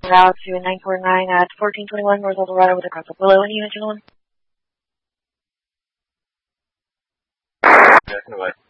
route to 949 at 1421 North Eldorado with a cross up below. Any unit, gentlemen? Jackson away.